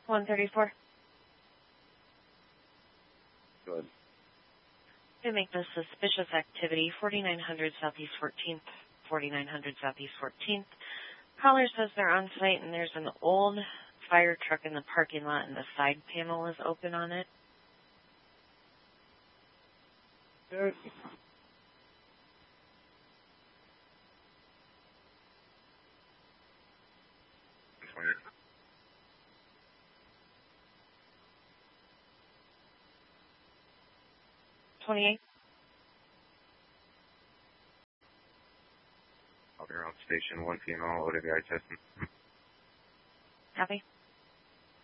134. Good. To make this suspicious activity, 4900 Southeast 14th, 4900 Southeast 14th. Caller says they're on site and there's an old fire truck in the parking lot and the side panel is open on it. Good. $28. I'll be around station 1 female, OWI testing. Copy.